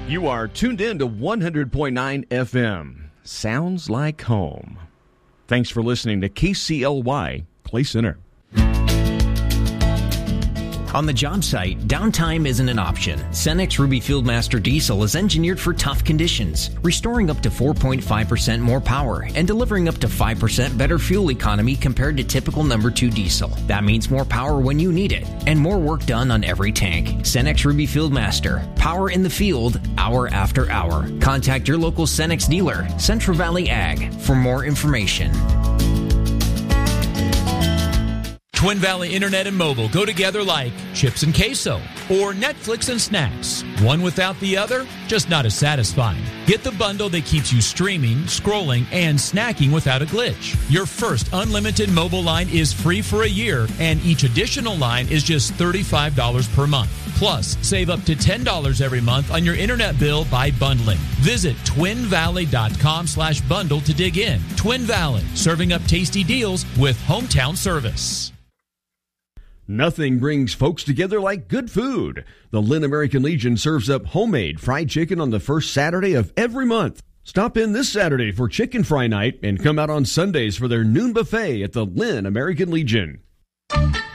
You are tuned in to 100.9 FM. Sounds like home. Thanks for listening to KCLY Clay Center. On the job site, downtime isn't an option. Cenex Ruby Fieldmaster Diesel is engineered for tough conditions, restoring up to 4.5% more power and delivering up to 5% better fuel economy compared to typical number 2 diesel. That means more power when you need it and more work done on every tank. Cenex Ruby Fieldmaster. Power in the field, hour after hour. Contact your local Cenex dealer, Central Valley Ag, for more information. Twin Valley Internet and Mobile go together like chips and queso or Netflix and snacks. One without the other, just not as satisfying. Get the bundle that keeps you streaming, scrolling, and snacking without a glitch. Your first unlimited mobile line is free for a year, and each additional line is just $35 per month. Plus, save up to $10 every month on your internet bill by bundling. Visit twinvalley.com/bundle to dig in. Twin Valley, serving up tasty deals with hometown service. Nothing brings folks together like good food. The Lynn American Legion serves up homemade fried chicken on the first Saturday of every month. Stop in this Saturday for chicken fry night and come out on Sundays for their noon buffet at the Lynn American Legion.